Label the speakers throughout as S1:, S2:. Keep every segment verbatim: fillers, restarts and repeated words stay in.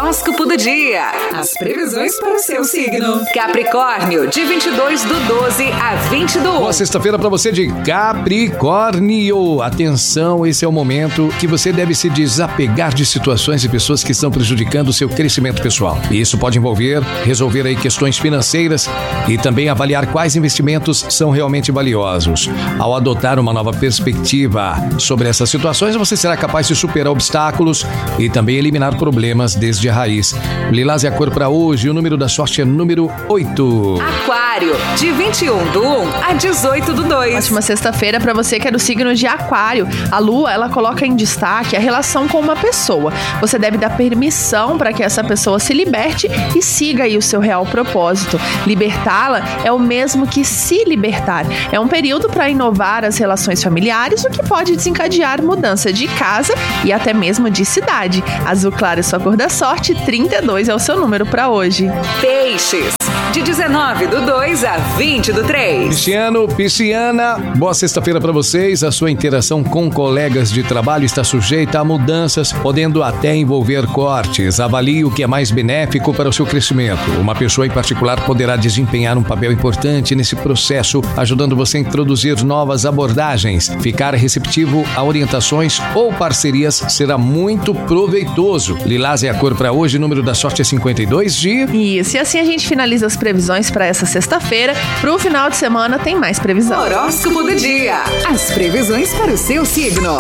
S1: Horóscopo do dia. As previsões para o seu signo. Capricórnio, de vinte e dois do doze a vinte do um.
S2: Boa sexta-feira para você de Capricórnio. Atenção, esse é o momento que você deve se desapegar de situações e pessoas que estão prejudicando o seu crescimento pessoal. E isso pode envolver resolver aí questões financeiras e também avaliar quais investimentos são realmente valiosos. Ao adotar uma nova perspectiva sobre essas situações, você será capaz de superar obstáculos e também eliminar problemas desde a raiz. Lilás é a cor para hoje, o número da sorte é número oito.
S1: Aquário, de vinte e um do um a dezoito do dois.
S3: Ótima sexta-feira para você que é do signo de Aquário. A Lua, ela coloca em destaque a relação com uma pessoa. Você deve dar permissão para que essa pessoa se liberte e siga aí o seu real propósito. Libertá-la é o mesmo que se libertar. É um período para inovar as relações familiares, o que pode desencadear mudança de casa e até mesmo de cidade. Azul claro é sua cor da sorte, trinta e dois é o seu número para hoje.
S1: Peixes, de dezenove do dois a vinte do três.
S2: Pisciano, Pisciana, boa sexta-feira para vocês. A sua interação com colegas de trabalho está sujeita a mudanças, podendo até envolver cortes. Avalie o que é mais benéfico para o seu crescimento. Uma pessoa em particular poderá desempenhar um papel importante nesse processo, ajudando você a introduzir novas abordagens. Ficar receptivo a orientações ou parcerias será muito proveitoso. Lilás é a cor para hoje, o número da sorte é cinquenta e dois de...
S3: Isso, e assim a gente finaliza as previsões para essa sexta-feira. Pro final de semana tem mais previsão.
S1: Horóscopo do dia. As previsões para o seu signo.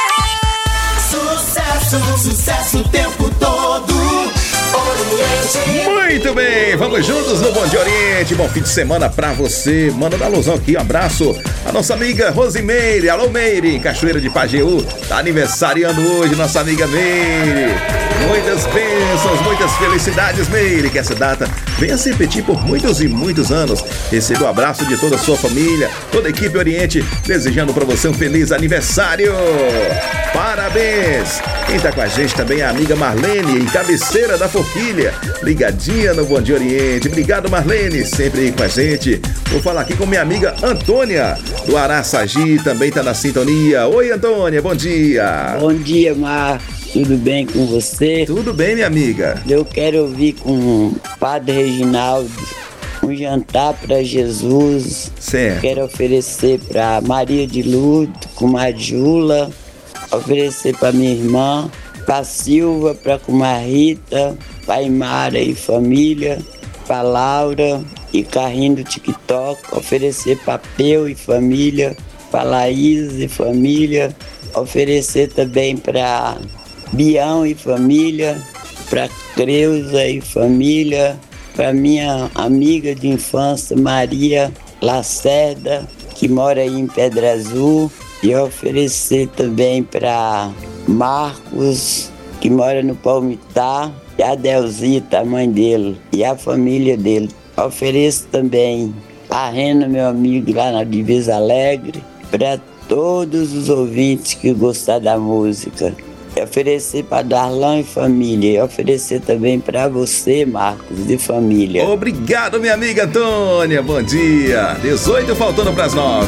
S4: Sucesso, sucesso o tempo todo. Oriente.
S5: Muito bem, vamos juntos no Bom Dia Oriente. Bom fim de semana pra você. Manda da alusão aqui, um abraço. A nossa amiga Rosimeire. Alô, Meire, em Cachoeira de Pajeú. Tá aniversariando hoje, nossa amiga Meire. Muitas bênçãos, muitas felicidades, Meire. Que essa data venha se repetir por muitos e muitos anos. Receba o abraço de toda a sua família, toda a equipe Oriente, desejando pra você um feliz aniversário. Parabéns. Quem tá com a gente também é a amiga Marlene, em Cabeceira da Forquilha. Ligadinha no Bom Dia Oriente. Obrigado, Marlene, sempre aí com a gente. Vou falar aqui com minha amiga Antônia, do Araçagi, também tá na sintonia. Oi, Antônia, bom dia.
S6: Bom dia, Mar. Tudo bem com você?
S5: Tudo bem, minha amiga.
S6: Eu quero ouvir com o Padre Reginaldo um jantar para Jesus.
S5: Certo.
S6: Quero oferecer para Maria de Lourdes, com a Jula, oferecer para minha irmã, para Silva, para a Rita, para Imara e família, para Laura e Carrinho do TikTok, oferecer para Peu e família, para Laís e família, oferecer também para Bião e família, para Creuza e família, para minha amiga de infância Maria Lacerda, que mora aí em Pedra Azul, e oferecer também para Marcos, que mora no Palmitar, e a Delzita, a mãe dele, e a família dele. Ofereço também a Rena, meu amigo, lá na Divisa Alegre, para todos os ouvintes que gostam da música. E oferecer para Darlan e família. E oferecer também para você, Marcos, de família.
S5: Obrigado, minha amiga Antônia. Bom dia. dezoito faltando para as nove.